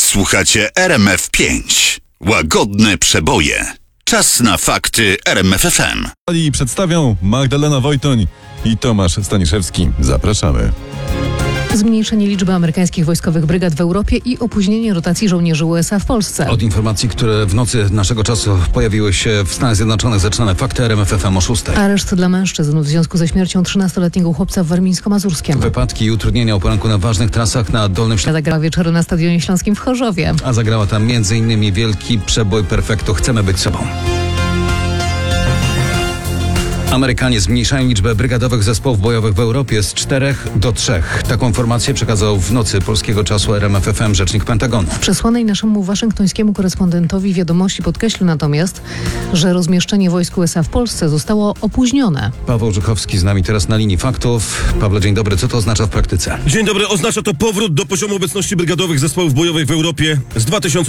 Słuchacie RMF5. Łagodne przeboje. Czas na fakty RMFFM. I przedstawią Magdalena Wojtoń i Tomasz Staniszewski. Zapraszamy. Zmniejszenie liczby amerykańskich wojskowych brygad w Europie i opóźnienie rotacji żołnierzy USA w Polsce. Od informacji, które w nocy naszego czasu pojawiły się w Stanach Zjednoczonych, zaczynamy fakty RMFFM o 6. Areszt dla mężczyzn w związku ze śmiercią 13-letniego chłopca w Warmińsko-Mazurskiem. Wypadki i utrudnienia o poranku na ważnych trasach na Dolnym Śląsku. Zagrała wieczory na Stadionie Śląskim w Chorzowie. A zagrała tam m.in. wielki przebój Perfektu Chcemy być sobą. Amerykanie zmniejszają liczbę brygadowych zespołów bojowych w Europie z 4 do 3. Taką informację przekazał w nocy polskiego czasu RMFFM rzecznik Pentagonu. W przesłanej naszemu waszyngtońskiemu korespondentowi wiadomości podkreślił natomiast, że rozmieszczenie wojsk USA w Polsce zostało opóźnione. Paweł Żuchowski z nami teraz na linii faktów. Pawle, dzień dobry. Co to oznacza w praktyce? Dzień dobry. Oznacza to powrót do poziomu obecności brygadowych zespołów bojowych w Europie z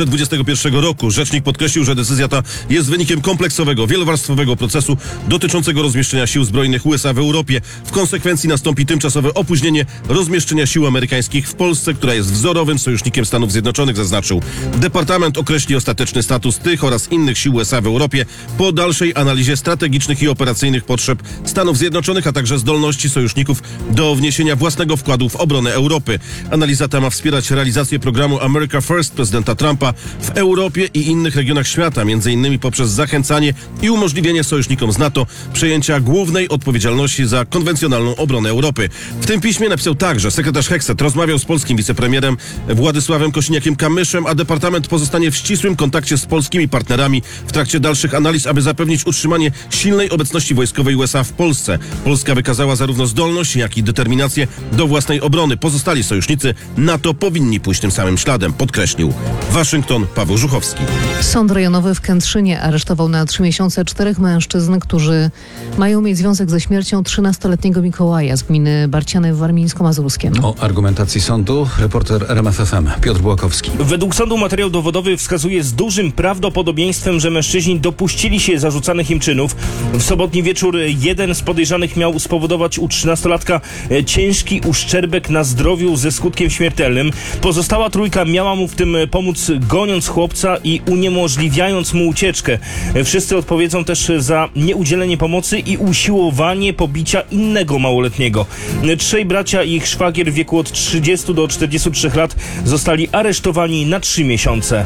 2021 roku. Rzecznik podkreślił, że decyzja ta jest wynikiem kompleksowego, wielowarstwowego procesu dotyczącego rozmieszczenia sił zbrojnych USA w Europie. W konsekwencji nastąpi tymczasowe opóźnienie rozmieszczenia sił amerykańskich w Polsce, która jest wzorowym sojusznikiem Stanów Zjednoczonych, zaznaczył. Departament określi ostateczny status tych oraz innych sił USA w Europie po dalszej analizie strategicznych i operacyjnych potrzeb Stanów Zjednoczonych, a także zdolności sojuszników do wniesienia własnego wkładu w obronę Europy. Analiza ta ma wspierać realizację programu America First prezydenta Trumpa w Europie i innych regionach świata, m.in. poprzez zachęcanie i umożliwienie sojusznikom z NATO przejęcia głównej odpowiedzialności za konwencjonalną obronę Europy. W tym piśmie napisał także sekretarz Hexet rozmawiał z polskim wicepremierem Władysławem Kosiniakiem-Kamyszem, a departament pozostanie w ścisłym kontakcie z polskimi partnerami w trakcie dalszych analiz, aby zapewnić utrzymanie silnej obecności wojskowej USA w Polsce. Polska wykazała zarówno zdolność, jak i determinację do własnej obrony. Pozostali sojusznicy NATO powinni pójść tym samym śladem, podkreślił. Waszyngton, Paweł Żuchowski. Sąd rejonowy w Kętrzynie aresztował na 3 miesiące 4 mężczyzn, którzy mają mieć związek ze śmiercią 13-letniego Mikołaja z gminy Barciany w Warmińsko-Mazurskiem. O argumentacji sądu reporter RMFFM Piotr Błakowski. Według sądu materiał dowodowy wskazuje z dużym prawdopodobieństwem, że mężczyźni dopuścili się zarzucanych im czynów. W sobotni wieczór jeden z podejrzanych miał spowodować u 13-latka ciężki uszczerbek na zdrowiu ze skutkiem śmiertelnym. Pozostała trójka miała mu w tym pomóc, goniąc chłopca i uniemożliwiając mu ucieczkę. Wszyscy odpowiedzą też za nieudzielenie pomocy i usiłowanie pobicia innego małoletniego. 3 bracia i ich szwagier w wieku od 30 do 43 lat zostali aresztowani na 3 miesiące.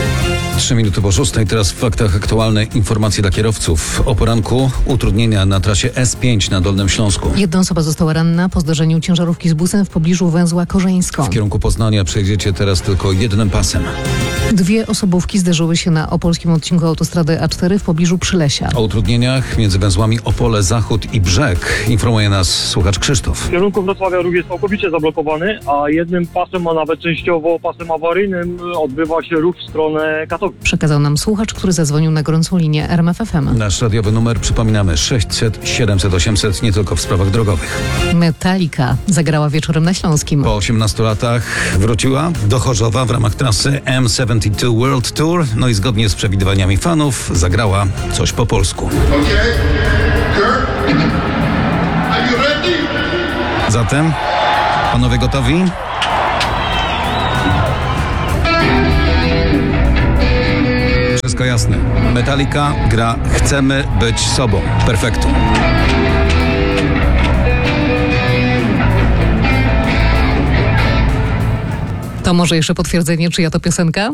3 minuty po 6. Teraz w faktach aktualne informacje dla kierowców. O poranku utrudnienia na trasie S5 na Dolnym Śląsku. Jedna osoba została ranna po zdarzeniu ciężarówki z busem w pobliżu węzła Korzeńsko. W kierunku Poznania przejdziecie teraz tylko jednym pasem. 2 osobówki zderzyły się na opolskim odcinku autostrady A4 w pobliżu Przylesia. O utrudnieniach między węzłami Opole Zachód i Brzeg informuje nas słuchacz Krzysztof. W kierunku Wrocławia ruch jest całkowicie zablokowany, a jednym pasem, a nawet częściowo pasem awaryjnym odbywa się ruch w stronę Katowic. Przekazał nam słuchacz, który zadzwonił na gorącą linię RMFFM. Nasz radiowy numer, przypominamy, 600 700 800, nie tylko w sprawach drogowych. Metallica zagrała wieczorem na Śląskim. Po 18 latach wróciła do Chorzowa w ramach trasy M72 World Tour. No i zgodnie z przewidywaniami fanów zagrała coś po polsku. Okay, Kurt, are you ready? Zatem, panowie gotowi? Wszystko jasne. Metallica gra Chcemy być sobą. Perfektu. To może jeszcze potwierdzenie, czyja to piosenka?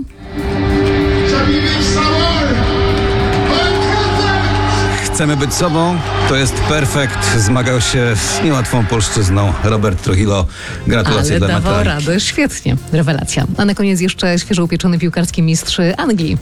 Chcemy być sobą. To jest perfekt. Zmagał się z niełatwą polszczyzną Robert Trujillo. Gratulacje Ale dla dawał Metallicy. radę. Świetnie. Rewelacja. A na koniec jeszcze świeżo upieczony piłkarski mistrz Anglii.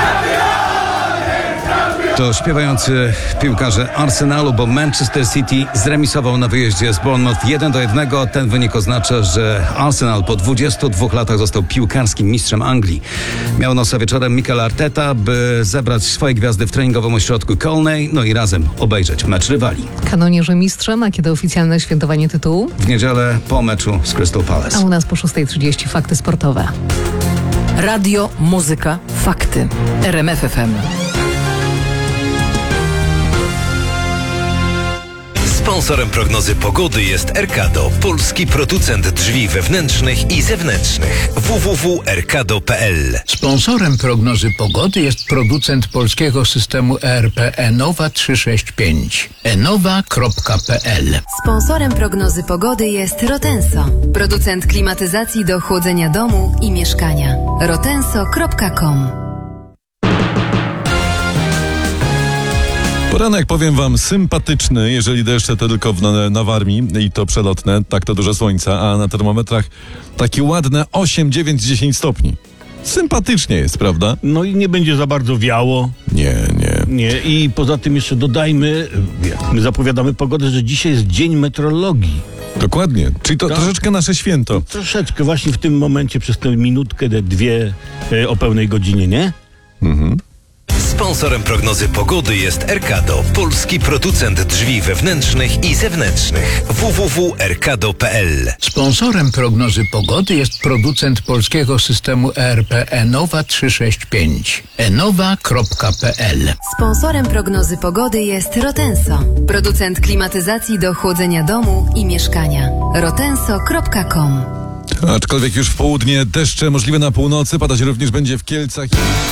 To śpiewający piłkarze Arsenalu, bo Manchester City zremisował na wyjeździe z Bournemouth 1-1. Ten wynik oznacza, że Arsenal po 22 latach został piłkarskim mistrzem Anglii. Miał nosa wieczorem Mikel Arteta, by zebrać swoje gwiazdy w treningowym ośrodku Colney, no i razem obejrzeć mecz rywali. Kanonierze mistrzem, a kiedy oficjalne świętowanie tytułu? W niedzielę po meczu z Crystal Palace. A u nas po 6:30 fakty sportowe. Radio, muzyka, fakty. RMFFM. Sponsorem prognozy pogody jest Erkado, polski producent drzwi wewnętrznych i zewnętrznych. www.erkado.pl. Sponsorem prognozy pogody jest producent polskiego systemu ERP Enowa 365. enowa.pl. Sponsorem prognozy pogody jest Rotenso, producent klimatyzacji do chłodzenia domu i mieszkania. rotenso.com. Poranek, powiem wam, sympatyczny, jeżeli deszcze to tylko na Warmii i to przelotne, tak to dużo słońca, a na termometrach takie ładne 8, 9, 10 stopni. Sympatycznie jest, prawda? No i nie będzie za bardzo wiało. Nie. I poza tym jeszcze dodajmy, my zapowiadamy pogodę, że dzisiaj jest Dzień Meteorologii. Dokładnie, czyli to troszeczkę nasze święto. Troszeczkę właśnie w tym momencie, przez tę minutkę, dwie o pełnej godzinie, nie? Mhm. Sponsorem prognozy pogody jest Erkado, polski producent drzwi wewnętrznych i zewnętrznych. www.erkado.pl. Sponsorem prognozy pogody jest producent polskiego systemu ERP Enowa 365. enowa.pl. Sponsorem prognozy pogody jest Rotenso, producent klimatyzacji do chłodzenia domu i mieszkania. rotenso.com. Aczkolwiek już w południe deszcze możliwe na północy, padać również będzie w Kielcach.